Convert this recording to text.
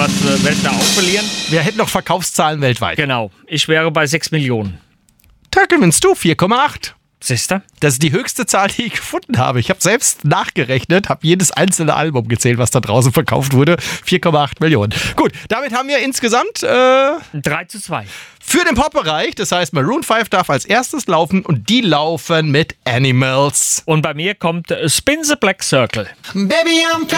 das werden wir auch verlieren. Wir hätten noch Verkaufszahlen weltweit. Genau. Ich wäre bei 6 Millionen. Da gewinnst du 4,8. Siehste? Das ist die höchste Zahl, die ich gefunden habe. Ich habe selbst nachgerechnet, habe jedes einzelne Album gezählt, was da draußen verkauft wurde. 4,8 Millionen. Gut, damit haben wir insgesamt 3:2. für den Pop-Bereich. Das heißt, Maroon 5 darf als erstes laufen und die laufen mit Animals. Und bei mir kommt Spin the Black Circle. Baby, I'm